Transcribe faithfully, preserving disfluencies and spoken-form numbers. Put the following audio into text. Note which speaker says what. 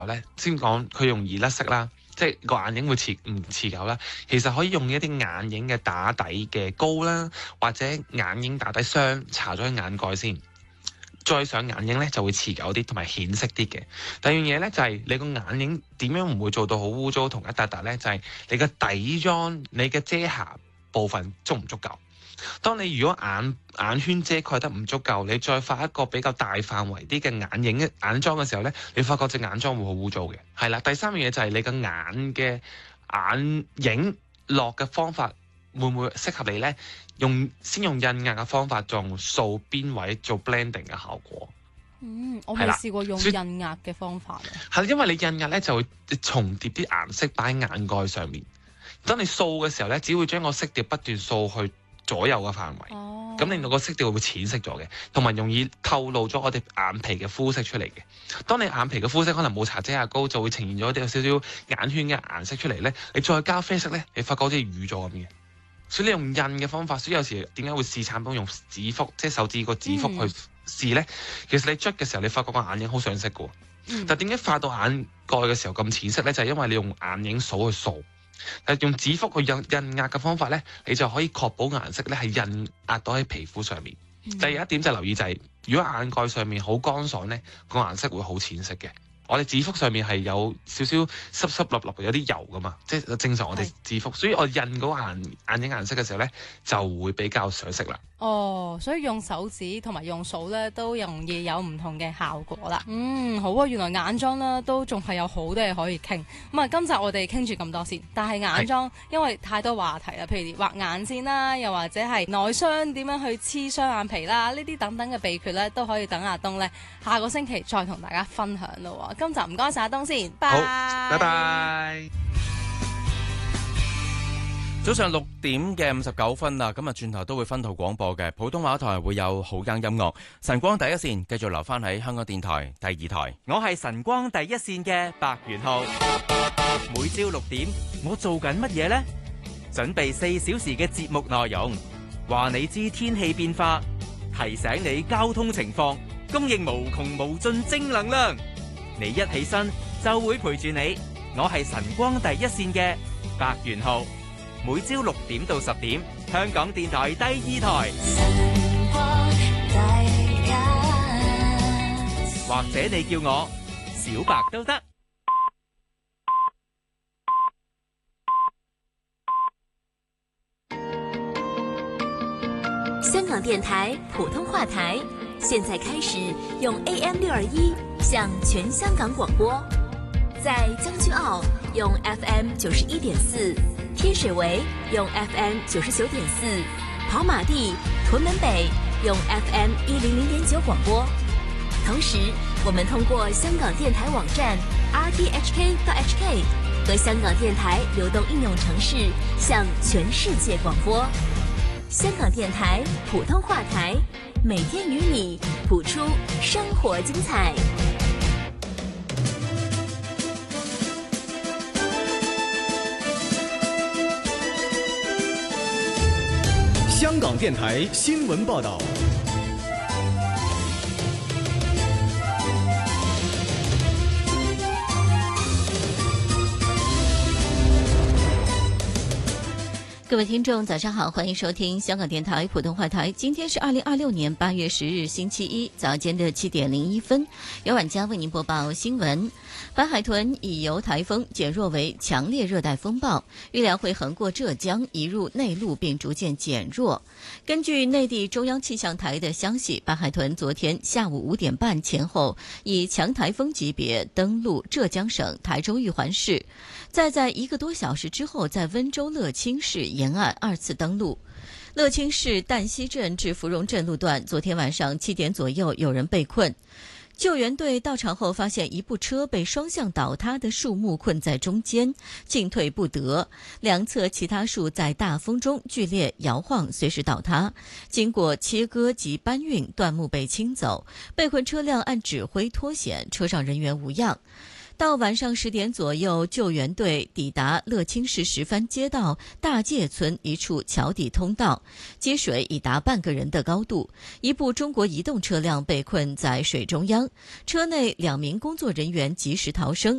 Speaker 1: 咧，先講佢容易甩色啦，即係個眼影會持唔持久啦。其實可以用一啲眼影嘅打底嘅膏啦，或者眼影打底霜搽咗喺眼蓋先，再上眼影咧就會持久啲同埋顯色啲嘅。第二樣嘢咧就係、是、你個眼影點樣唔會做到好污糟同一笪笪咧，就係、是、你嘅底妝、你嘅遮瑕部分足唔足夠。當你如果眼眼圈遮蓋得唔足夠，你再畫一個比較大範圍啲嘅眼影眼妝嘅時候呢，你發覺隻眼妝會好污糟嘅。係啦，第三樣嘢就係你個眼嘅眼影落嘅方法會唔會適合你呢？用先用印壓嘅方法，用掃邊位做 blending 嘅效果。
Speaker 2: 嗯，我未試過用印壓嘅方法。
Speaker 1: 係因為你印壓呢就會重疊啲顏色擺喺眼蓋上面。當你掃嘅時候呢，只會將個色調不斷掃去左右嘅範圍，咁、哦、令到個色調會淺色咗嘅，同埋容易透露咗我哋眼皮嘅膚色出嚟嘅。當你眼皮嘅膚色可能冇搽遮瑕膏，就會呈現咗有少少眼圈嘅顏色出嚟呢。你再加啡色呢，你發覺好似瘀咗咁嘅。所以你用印嘅方法，所以有時點解會試產品用指腹，即係手指個指腹去試呢？嗯、其實你捽嘅時候，你發覺個眼影好上色嘅，嗯、但點解化到眼蓋嘅時候咁淺色呢？就係、是、因為你用眼影掃去掃。但用指腹去印印壓嘅方法呢，你就可以確保顏色呢係印壓到喺皮膚上面。嗯、第二一點就留意就係、是，如果眼蓋上面好乾爽呢，個顏色會好淺色嘅。我哋指腹上面係有少少濕濕立立，有啲油噶嘛，即係正常我哋指腹，是所以我印嗰個眼眼影顏色嘅時候呢，就會比較上色啦。
Speaker 2: 哦，所以用手指同埋用掃咧都容易有唔同嘅效果啦。嗯，好啊，原來眼妝咧都仲係有好多嘢可以傾。咁啊，今集我哋傾住咁多先。但係眼妝是因為太多話題啦，譬如畫眼線啦，又或者係內雙點樣去黐雙眼皮啦，呢啲等等嘅秘訣咧都可以等阿東咧下個星期再同大家分享咯。今集唔該晒阿東先，拜
Speaker 1: 拜拜。
Speaker 3: 早上六點嘅五十九分啦，今日轉頭都會分途廣播嘅普通話台會有好間音樂。晨光第一線繼續留翻喺香港電台第二台。
Speaker 4: 我係晨光第一線嘅白元浩，每朝六點我做緊乜嘢呢？準備四小時嘅節目內容，話你知天氣變化，提醒你交通情況，供應無窮無盡正能量。你一起身就會陪住你。我係晨光第一線嘅白元浩。每朝六點到十點，香港電台第二台，或者你叫我小白都得。
Speaker 5: 香港電台普通話台，現在開始用 A M 六二一向全香港廣播，在將軍澳用 F M 九十一點四。天水圍用 F M 九十九點四，跑馬地、屯門北用 F M 一零零點九廣播。同時，我們通過香港電台網站 r t h k dot h k 和香港電台流動應用程式向全世界廣播。香港電台普通話台，每天與你譜出生活精彩。
Speaker 6: 香港電台新聞報道。
Speaker 7: 各位聽眾早上好，歡迎收聽香港電台普通話台。今天是二零二六年八月十日星期一早間的七點零一分，由晚間為您播報新聞。白海豚已由颱風減弱為強烈熱帶風暴，預料會橫過浙江，移入內陸並逐漸減弱。根據內地中央氣象台的消息，白海豚昨天下午五點半前後以強颱風級別登陸浙江省台州玉環市，再在一個多小時之後在溫州樂清市沿岸二次登陸。樂清市旦溪鎮至芙蓉鎮路段昨天晚上七點左右有人被困，救援隊到場後發現一部車被雙向倒塌的樹木困在中間，進退不得，兩側其他樹在大風中劇烈搖晃，隨時倒塌。經過切割及搬運，斷木被清走，被困車輛按指揮脫險，車上人員無恙。 到晚上十点左右，救援队抵达乐清市石番街道大界村一处桥底通道，积水已达半个人的高度，一部中国移动车辆被困在水中央，车内两名工作人员及时逃生，